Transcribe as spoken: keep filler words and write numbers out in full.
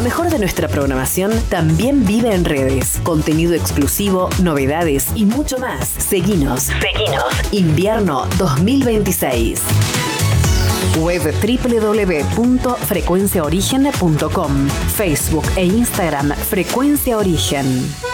Lo mejor de nuestra programación también vive en redes. Contenido exclusivo, novedades y mucho más. Seguinos. Seguinos. Invierno dos mil veintiséis. Web doble u doble u doble u punto frecuencia origen punto com. Facebook e Instagram Frecuencia Origen.